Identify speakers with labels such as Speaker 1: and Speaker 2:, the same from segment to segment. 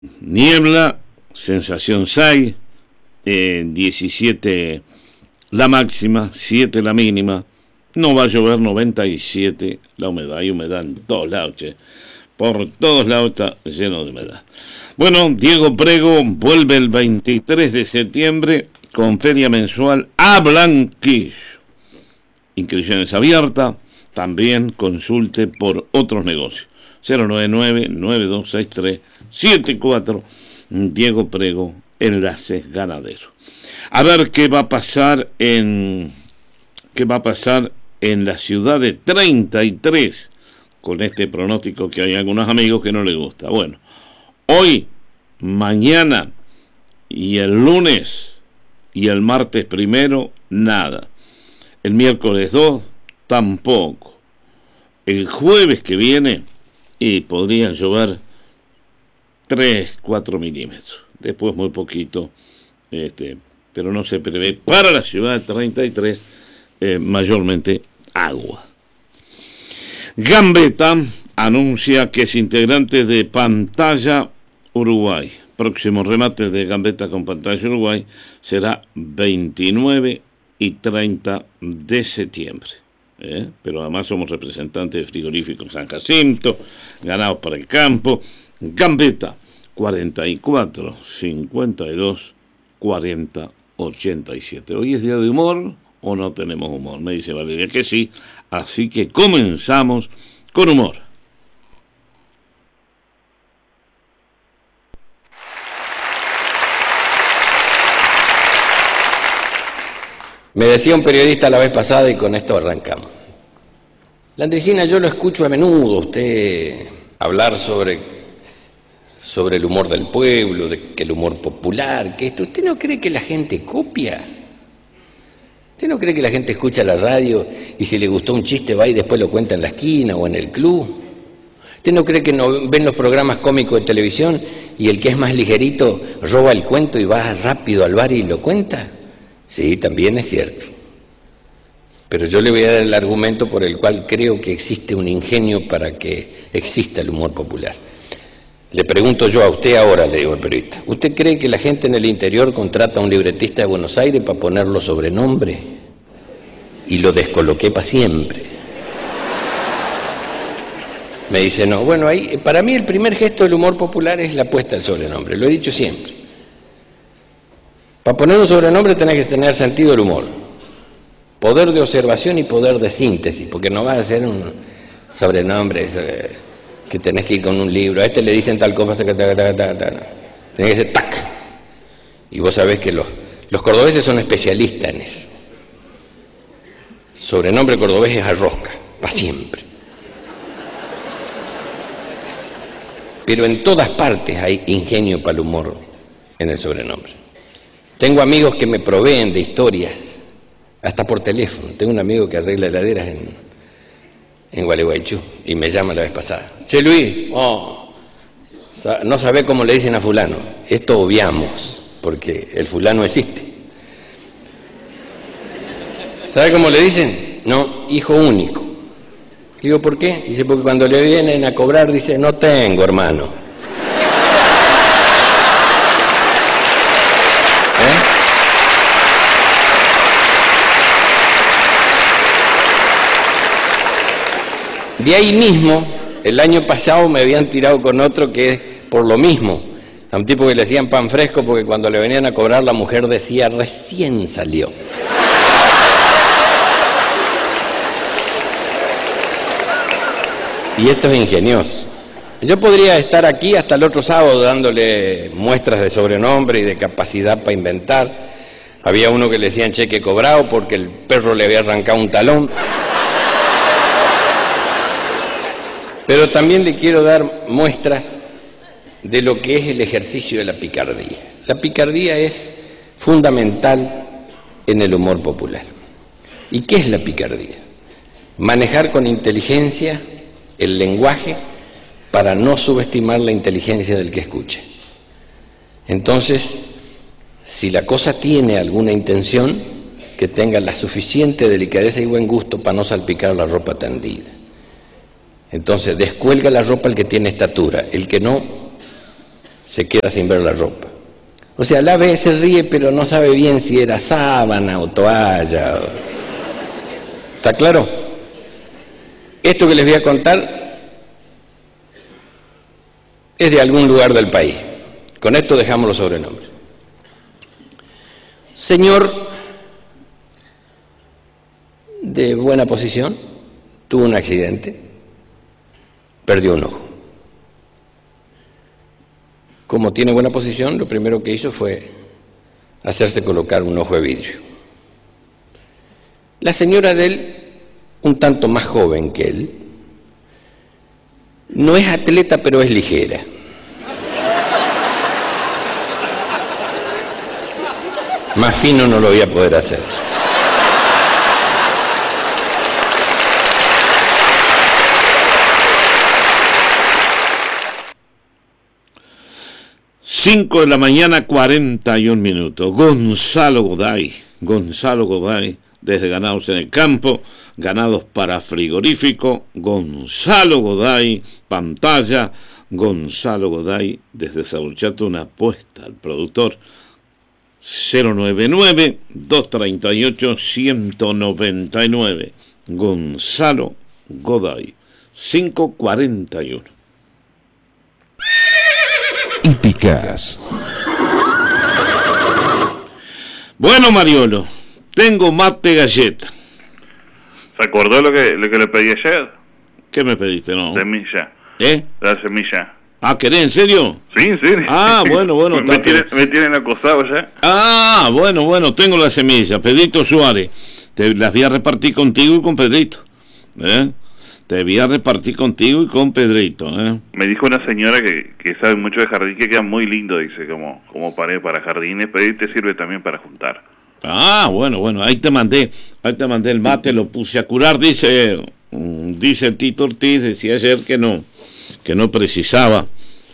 Speaker 1: Niebla, sensación 6, 17 la máxima, 7 la mínima. No va a llover, 97 la humedad. Hay humedad en todos lados, che. Por todos lados está lleno de humedad. Bueno, Diego Prego vuelve el 23 de septiembre con feria mensual a Blanquillo. Inscripciones abiertas. También consulte por otros negocios. 099-9263-74. Diego Prego, Enlaces Ganaderos. A ver qué va a pasar en la ciudad de 33 con este pronóstico que hay algunos amigos que no les gusta. Bueno, hoy, mañana y el lunes y el martes primero, nada. El miércoles 2, tampoco. El jueves que viene, y podrían llover 3-4 milímetros. Después muy poquito, pero no se prevé para la ciudad de 33 mayormente agua. Gambetta anuncia que es integrante de Pantalla Uruguay. Próximo remate de Gambetta con Pantalla Uruguay será 29 y 30 de septiembre. Pero además somos representantes de Frigorífico San Jacinto, Ganados para el Campo. Gambetta 44 52 40 87. Hoy es día de humor o no tenemos humor. Me dice Valeria que sí, así que comenzamos con humor.
Speaker 2: Me decía un periodista la vez pasada y con esto arrancamos. Landricina, yo lo escucho a menudo, usted hablar sobre el humor del pueblo, de que el humor popular, que esto. ¿Usted no cree que la gente copia? ¿Usted no cree que la gente escucha la radio y si le gustó un chiste va y después lo cuenta en la esquina o en el club? ¿Usted no cree que no ven los programas cómicos de televisión y el que es más ligerito roba el cuento y va rápido al bar y lo cuenta? Sí, también es cierto. Pero yo le voy a dar el argumento por el cual creo que existe un ingenio para que exista el humor popular. Le pregunto yo a usted ahora, le digo al periodista, ¿usted cree que la gente en el interior contrata a un libretista de Buenos Aires para ponerlo sobrenombre? Y lo descoloqué para siempre. Me dice, no, bueno, ahí, para mí el primer gesto del humor popular es la puesta del sobrenombre, lo he dicho siempre. Para poner un sobrenombre tenés que tener sentido del humor, poder de observación y poder de síntesis, porque no vas a hacer un sobrenombre que tenés que ir con un libro, a este le dicen tal cosa que tenés que ser tac, y vos sabés que los cordobeses son especialistas en eso. Sobrenombre cordobés es arrosca, para siempre. Pero en todas partes hay ingenio para el humor en el sobrenombre. Tengo amigos que me proveen de historias, hasta por teléfono. Tengo un amigo que arregla heladeras en Gualeguaychú y me llama la vez pasada. Che Luis, no sabe cómo le dicen a fulano. Esto obviamos, porque el fulano existe. ¿Sabe cómo le dicen? No, hijo único. Digo, ¿por qué? Dice, porque cuando le vienen a cobrar dice, no tengo hermano. De ahí mismo, el año pasado me habían tirado con otro que es por lo mismo. A un tipo que le hacían pan fresco porque cuando le venían a cobrar la mujer decía, recién salió. Y esto es ingenioso. Yo podría estar aquí hasta el otro sábado dándole muestras de sobrenombre y de capacidad para inventar. Había uno que le decían cheque cobrado porque el perro le había arrancado un talón. Pero también le quiero dar muestras de lo que es el ejercicio de la picardía. La picardía es fundamental en el humor popular. ¿Y qué es la picardía? Manejar con inteligencia el lenguaje para no subestimar la inteligencia del que escuche. Entonces, si la cosa tiene alguna intención, que tenga la suficiente delicadeza y buen gusto para no salpicar la ropa tendida. Entonces, descuelga la ropa el que tiene estatura, el que no se queda sin ver la ropa. O sea, la ve, se ríe, pero no sabe bien si era sábana o toalla. ¿Está claro? Esto que les voy a contar es de algún lugar del país. Con esto dejamos los sobrenombres. Señor de buena posición, tuvo un accidente, perdió un ojo. Como tiene buena posición, lo primero que hizo fue hacerse colocar un ojo de vidrio. La señora de él, un tanto más joven que él, no es atleta, pero es ligera. Más fino no lo voy a poder hacer.
Speaker 1: Cinco de la mañana, 41 minutos. Gonzalo Goday, desde Ganados en el Campo, Ganados para Frigorífico, Gonzalo Goday, pantalla, Gonzalo Goday, desde Saurchato, una apuesta al productor. 099-238-199. Gonzalo Goday, 541.
Speaker 3: Hípicas.
Speaker 1: Bueno, Mariolo, tengo mate galleta.
Speaker 4: ¿Se acordó lo que le pedí ayer?
Speaker 1: ¿Qué me pediste, no?
Speaker 4: Semilla.
Speaker 1: ¿Eh?
Speaker 4: La semilla.
Speaker 1: Ah, ¿querés? ¿En serio?
Speaker 4: Sí, en serio.
Speaker 1: Ah, bueno.
Speaker 4: me tienen acosado ya.
Speaker 1: Ah, bueno, tengo la semilla. Pedrito Suárez. Te las voy a repartir contigo y con Pedrito. Te voy a repartir contigo y con Pedrito.
Speaker 4: Me dijo una señora que sabe mucho de jardín, que queda muy lindo, dice, como pared para jardines, pero ahí te sirve también para juntar.
Speaker 1: Ah, bueno, ahí te mandé el mate, lo puse a curar, dice el Tito Ortiz, decía ayer que no precisaba,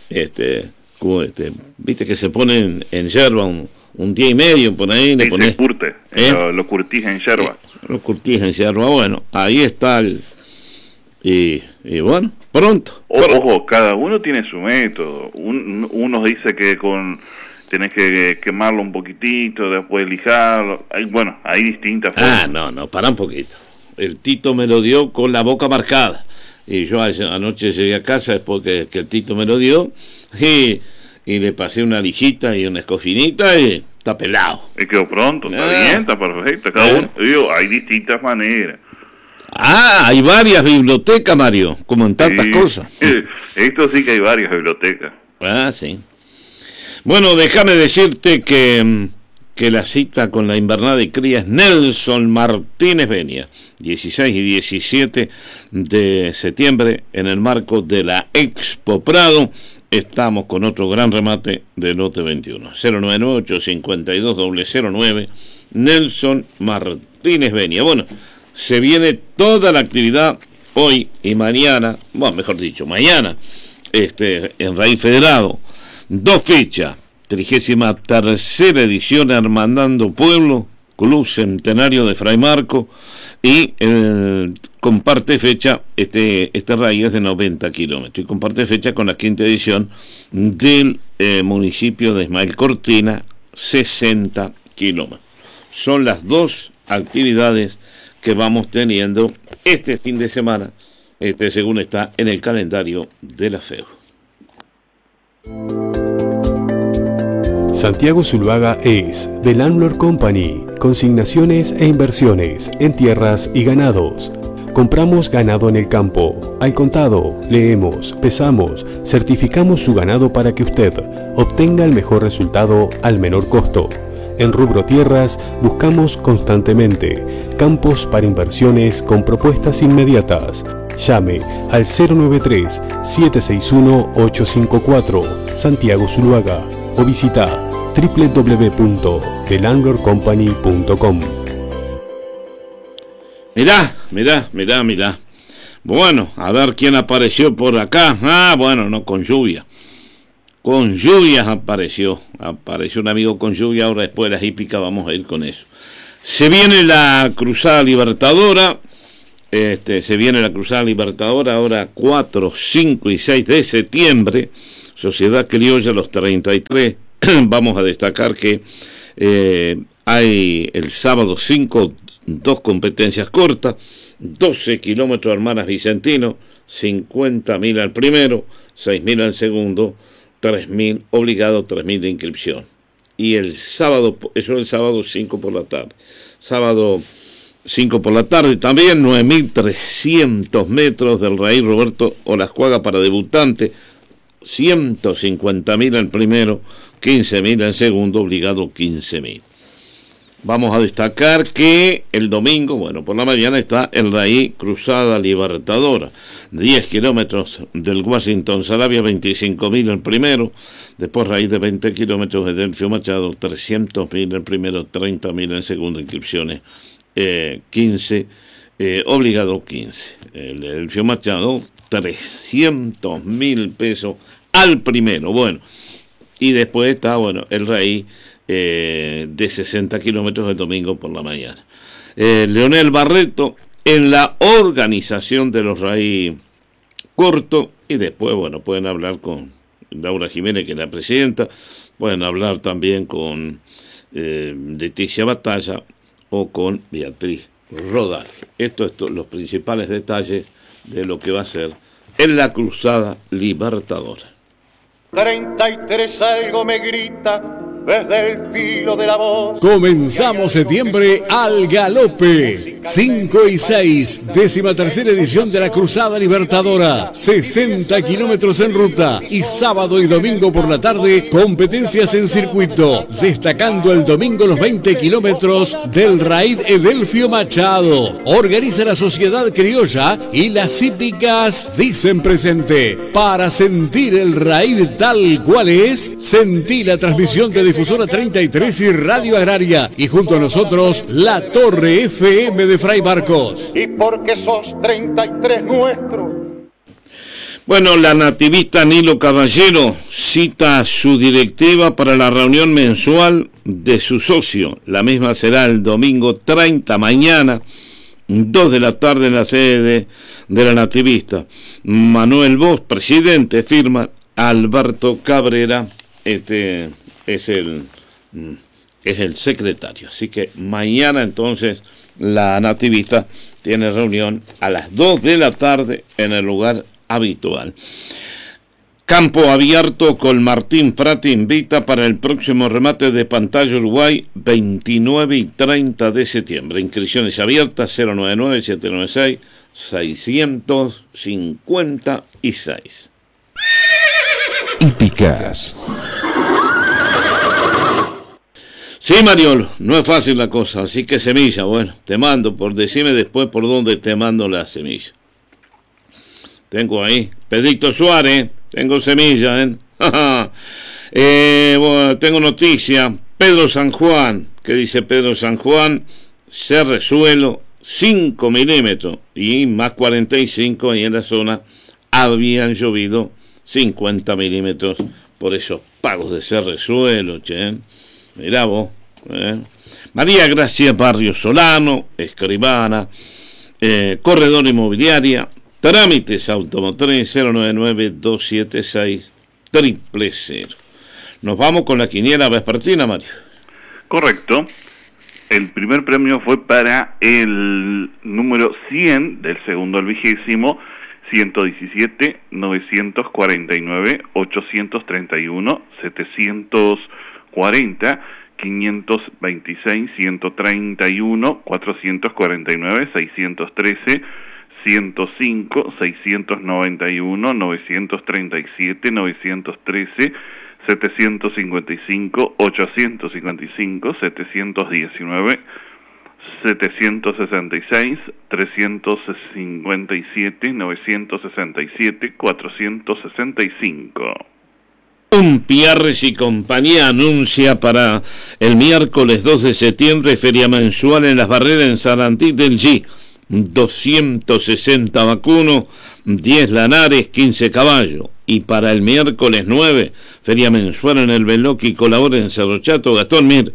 Speaker 1: viste que se pone en yerba un día y medio, por ahí le pones.
Speaker 4: Se curte, lo curtís en yerba.
Speaker 1: Lo curtís en yerba, bueno, ahí está y bueno, pronto.
Speaker 4: Ojo, cada uno tiene su método. Uno dice que tenés que quemarlo un poquitito, después lijarlo. Hay distintas formas.
Speaker 1: No, para un poquito. El Tito me lo dio con la boca marcada. Y yo anoche llegué a casa después que el Tito me lo dio. Y le pasé una lijita y una escofinita y está pelado.
Speaker 4: Y quedó pronto, está bien, está perfecto. Cada uno, hay distintas maneras.
Speaker 1: Hay varias bibliotecas, Mario, como en tantas cosas.
Speaker 4: Esto sí que hay varias bibliotecas.
Speaker 1: Sí. Bueno, déjame decirte que la cita con la invernada de cría es Nelson Martínez Benia, 16 y 17 de septiembre, en el marco de la Expo Prado. Estamos con otro gran remate de lote 21. 099-852-009, Nelson Martínez Benia. Bueno, se viene toda la actividad hoy y mañana, mejor dicho, mañana, en Raíz Federado. 2 fechas, 33ª edición Hermandando Pueblo, Club Centenario de Fray Marco, y comparte fecha, este raíz es de 90 kilómetros, y comparte fecha con la 5ª edición del municipio de Ismael Cortina, 60 kilómetros. Son las 2 actividades que vamos teniendo este fin de semana, según está en el calendario de la FEU.
Speaker 3: Santiago Zuluaga es The Landlord Company, consignaciones e inversiones en tierras y ganados. Compramos ganado en el campo, al contado, leemos, pesamos, certificamos su ganado para que usted obtenga el mejor resultado al menor costo. En rubro tierras buscamos constantemente campos para inversiones con propuestas inmediatas. Llame al 093-761-854 Santiago Zuluaga o visita www.thelandlordcompany.com.
Speaker 1: Mirá. Bueno, a ver quién apareció por acá. No, con lluvia. Con lluvias apareció un amigo con lluvia. Ahora después de las hípicas vamos a ir con eso. Se viene la Cruzada Libertadora. Ahora 4, 5 y 6 de septiembre. Sociedad Criolla los 33. Vamos a destacar que hay el sábado 2 competencias cortas, 12 kilómetros Hermanas Vicentino, 50.000 al primero, 6.000 al segundo, 3.000 obligado, 3.000 de inscripción. Y el sábado, eso es el sábado 5 por la tarde. Sábado 5 por la tarde también, 9.300 metros del Raíz Roberto Olascuaga para debutantes, 150.000 al primero, 15.000 al segundo, obligado 15.000. Vamos a destacar que el domingo, bueno, por la mañana está el Raíz Cruzada Libertadora, 10 kilómetros del Washington Saravia, 25.000 el primero, después Raíz de 20 kilómetros de Delfio Machado, 300.000 el primero, 30.000 el segundo, inscripciones 15, obligado 15. El Delfio Machado, 300.000 pesos al primero, bueno, y después está, bueno, el Raíz de 60 kilómetros el domingo por la mañana. Leonel Barreto en la organización de los Raíz corto, y después, bueno, pueden hablar con Laura Jiménez, que es la presidenta, pueden hablar también con Leticia Batalla o con Beatriz Rodal. Estos son los principales detalles de lo que va a ser en la Cruzada Libertadora.
Speaker 5: 33 algo me grita desde el filo de la voz.
Speaker 3: Comenzamos septiembre al galope. 5 y 6, 13ª edición de la Cruzada Libertadora. 60 kilómetros en ruta y sábado y domingo por la tarde competencias en circuito. Destacando el domingo los 20 kilómetros del Raíz Edelfio Machado. Organiza la Sociedad Criolla y las hípicas dicen presente. Para sentir el Raíz tal cual es, sentí la transmisión de Difusora 33 y Radio Agraria, y junto a nosotros la Torre FM de Fray Marcos.
Speaker 5: Y porque sos 33 nuestro.
Speaker 1: Bueno, la nativista Nilo Caballero cita a su directiva para la reunión mensual de su socio. La misma será el domingo 30, mañana, 2 de la tarde en la sede de la nativista. Manuel Bosch, presidente, firma. Alberto Cabrera, es el secretario. Así que mañana entonces la nativista tiene reunión a las 2 de la tarde en el lugar habitual. Campo Abierto con Martín Frati invita para el próximo remate de Pantalla Uruguay, 29 y 30 de septiembre. Inscripciones abiertas, 099-796-656.
Speaker 3: Hípicas.
Speaker 1: Sí, Mariolo, no es fácil la cosa, así que semilla, bueno, te mando, decime después por dónde te mando la semilla. Tengo ahí, Pedrito Suárez, tengo semilla, bueno, tengo noticia, Pedro San Juan, ¿qué dice Pedro San Juan? Cerrezuelo, 5 milímetros, y más 45, y en la zona habían llovido 50 milímetros por esos pagos de Cerrezuelo, che. Mirá vos, María Gracia Barrio Solano, escribana, corredor inmobiliaria, trámites automotriz, 099-276-000. Nos vamos con la quiniela vespertina, Mario.
Speaker 4: Correcto. El primer premio fue para el número 100 del segundo al 20º, 117, 949, 831, 740, 526, 131, 449, 613, 105, 691, 937, 913, 755, 855, 719, 766, 357, 967, 465.
Speaker 1: Pierres y compañía anuncia para el miércoles 2 de septiembre feria mensual en las barreras en Sarandí del G. 260 vacunos, 10 lanares, 15 caballos. Y para el miércoles 9, feria mensual en el Beloqui, colabora en Cerro Chato, Gastón Mir,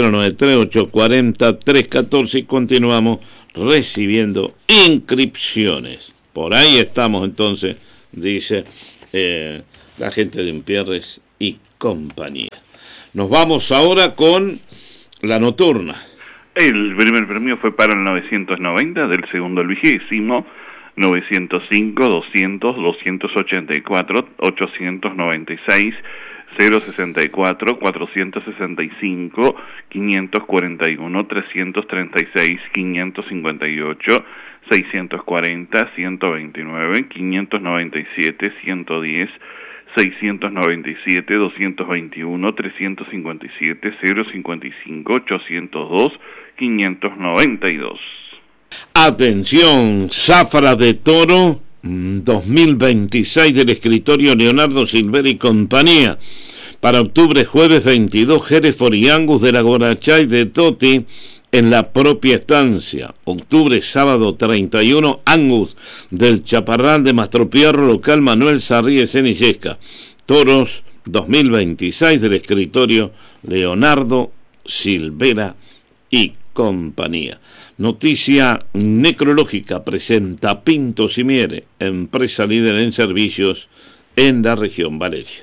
Speaker 1: 093-840-314, y continuamos recibiendo inscripciones. Por ahí estamos entonces, dice la gente de Umpierres y compañía. Nos vamos ahora con la nocturna.
Speaker 4: El primer premio fue para el 990, del segundo el 20º, 905, 200, 284, 896, 064, 465, 541, 336, 558, 640, 129, 597, 110, 697, 221, 357, 055, 802, 592.
Speaker 1: Atención, Zafra de Toro 2026 del escritorio Leonardo Silvera y compañía. Para octubre, jueves 22, Hereford y Angus de la Gorachay de Toti en la propia estancia. Octubre, sábado 31, Angus del Chaparrán de Mastropierro, local Manuel Sarríes en Illesca. Toros 2026 del escritorio Leonardo Silvera y compañía. Noticia necrológica presenta Pinto Cimiere, empresa líder en servicios en la región Valeria.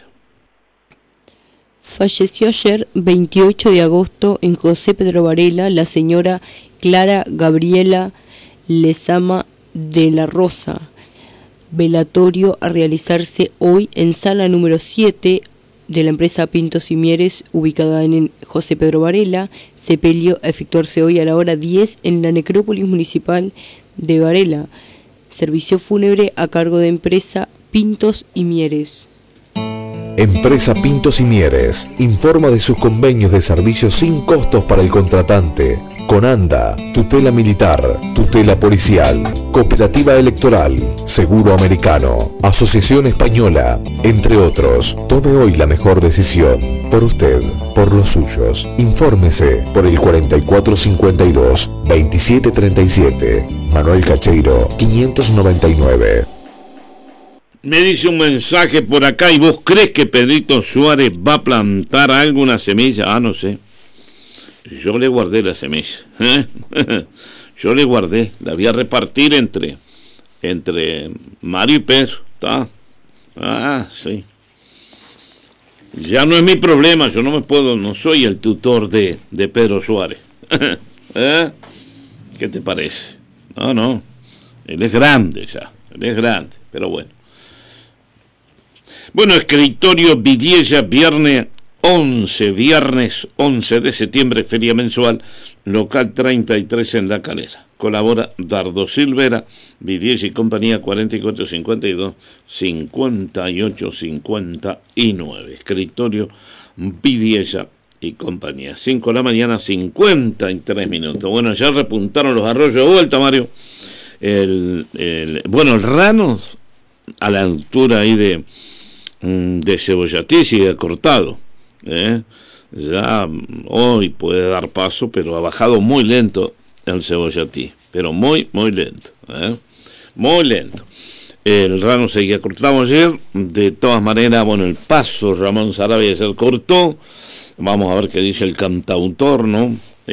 Speaker 6: Falleció ayer, 28 de agosto, en José Pedro Varela, la señora Clara Gabriela Lezama de la Rosa. Velatorio a realizarse hoy en sala número 7 de la empresa Pintos y Mieres, ubicada en José Pedro Varela. Sepelio a efectuarse hoy a la hora 10 en la necrópolis municipal de Varela. Servicio fúnebre a cargo de empresa Pintos y Mieres.
Speaker 7: Empresa Pintos y Mieres informa de sus convenios de servicios sin costos para el contratante. Conanda, tutela militar, tutela policial, cooperativa electoral, seguro americano, asociación española, entre otros. Tome hoy la mejor decisión. Por usted, por los suyos. Infórmese por el 4452-2737. Manuel Cacheiro, 599.
Speaker 1: Me dice un mensaje por acá: ¿y vos crees que Pedrito Suárez va a plantar alguna semilla? Ah, no sé. Yo le guardé la semilla. Yo le guardé. La voy a repartir entre Mario y Pedro. ¿Está? Ah, sí. Ya no es mi problema. Yo no soy el tutor de Pedro Suárez. ¿Qué te parece? No. Él es grande ya. Él es grande. Pero bueno. Bueno, escritorio Vidiella, viernes 11 de septiembre, feria mensual, local 33 en La Calera. Colabora Dardo Silvera, Vidiella y compañía, 4452-5859. Escritorio Vidiella y compañía. 5 de la mañana, 53 minutos. Bueno, ya repuntaron los arroyos de vuelta, Mario. El rano a la altura ahí de Cebollatí sigue cortado. Ya hoy puede dar paso, pero ha bajado muy lento el Cebollatí, pero muy lento, muy lento. El rano seguía cortado ayer. De todas maneras, el paso Ramón Sarabia se cortó. Vamos a ver qué dice el cantautor, ¿no?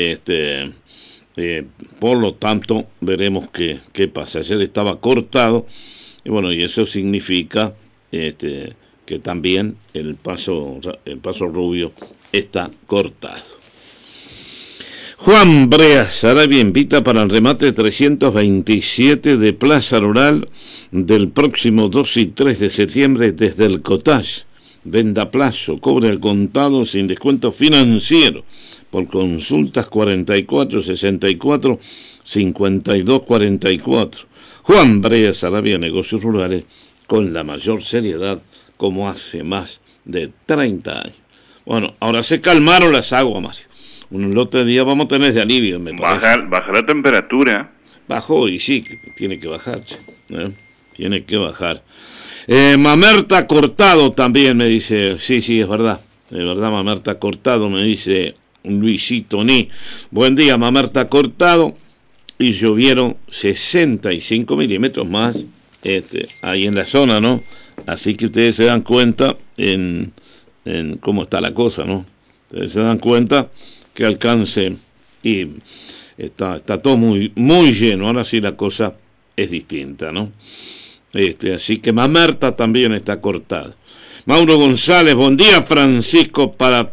Speaker 1: Por lo tanto, veremos qué pasa. Ayer estaba cortado y eso significa que también el paso Rubio está cortado. Juan Brea Sarabia invita para el remate 327 de Plaza Rural del próximo 2 y 3 de septiembre desde el Cottage. Venda a plazo, cobre al contado sin descuento financiero. Por consultas 44 64 52 44. Juan Brea Sarabia, negocios rurales con la mayor seriedad, como hace más de 30 años. Bueno, ahora se calmaron las aguas, Mario. Un lote de día vamos a tener de alivio, me parece.
Speaker 4: Baja la temperatura.
Speaker 1: Bajó y sí, tiene que bajar. Tiene que bajar. Mamerta Cortado también me dice, sí, es verdad. De verdad, Mamerta Cortado, me dice Luisito Ni. Buen día, Mamerta Cortado. Y llovieron 65 milímetros más ahí en la zona, ¿no? Así que ustedes se dan cuenta en cómo está la cosa, ¿no? Ustedes se dan cuenta que alcance y está todo muy lleno. Ahora sí la cosa es distinta, ¿no? Así que Mamerta también está cortada. Mauro González, buen día Francisco, para